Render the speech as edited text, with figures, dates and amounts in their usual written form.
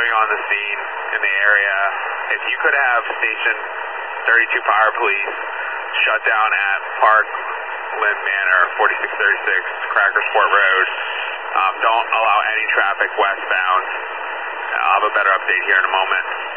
driving on the scene in the area. If you could have Station 32 Fire Police shut down at Park Lynn Manor, 4636 Crackersport Road. Don't allow any traffic westbound. I'll have a better update here in a moment.